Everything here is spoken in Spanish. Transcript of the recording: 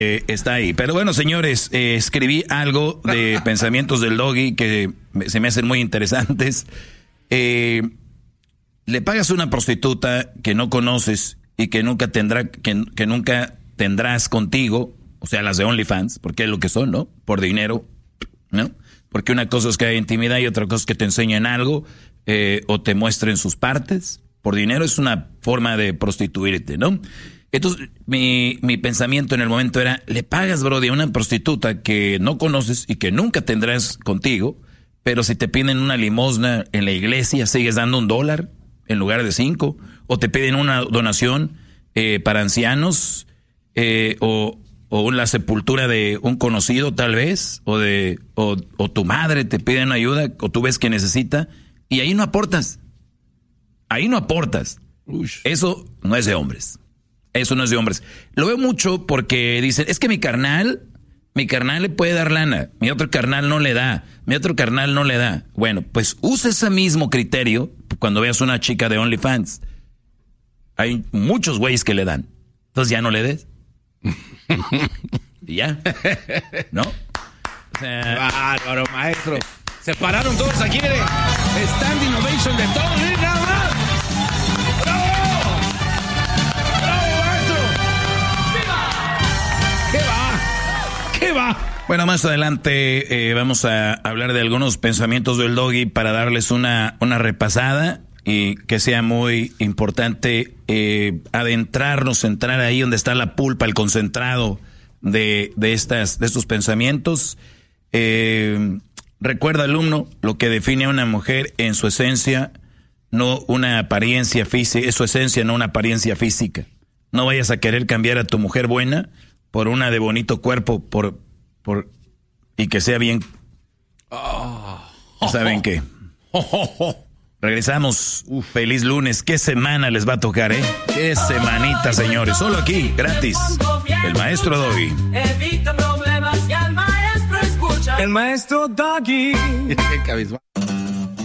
Está ahí. Pero bueno, señores, escribí algo de pensamientos del Doggy que se me hacen muy interesantes. Le pagas a una prostituta que no conoces y que nunca que nunca tendrás contigo, o sea, las de OnlyFans, porque es lo que son, ¿no? Por dinero, ¿no? Porque una cosa es que hay intimidad y otra cosa es que te enseñan algo o te muestren sus partes. Por dinero es una forma de prostituirte, ¿no? Entonces, mi pensamiento en el momento era, le pagas, brody, a una prostituta que no conoces y que nunca tendrás contigo, pero si te piden una limosna en la iglesia, sigues dando $1 en lugar de 5, o te piden una donación para ancianos, o la sepultura de un conocido tal vez, o tu madre te pide ayuda, o tú ves que necesita, y ahí no aportas. Ahí no aportas. Ush. Eso no es de hombres. Eso no es de hombres. Lo veo mucho porque dicen, es que mi carnal le puede dar lana, mi otro carnal no le da, mi otro carnal no le da. Bueno, pues usa ese mismo criterio cuando veas una chica de OnlyFans. Hay muchos güeyes que le dan. Entonces ya no le des. Y ya. ¿No? O sea, bárbaro, maestro. Se pararon todos aquí, mire. Standing ovation de todos, mire, nada más. ¡Bravo! ¡Bravo, maestro! ¡Viva! ¿Qué va? Bueno, más adelante vamos a hablar de algunos pensamientos del Doggy para darles una repasada y que sea muy importante adentrarnos, entrar ahí donde está la pulpa, el concentrado de estos pensamientos. Recuerda, alumno, lo que define a una mujer en su esencia, no una apariencia física, es su esencia, no una apariencia física. No vayas a querer cambiar a tu mujer buena por una de bonito cuerpo, y que sea bien. ¿Saben qué? Regresamos. Feliz lunes. ¿Qué semana les va a tocar, Qué semanita, señores. Solo aquí, gratis. El maestro Doggy. Evita problemas y al maestro escucha. El maestro Doggy.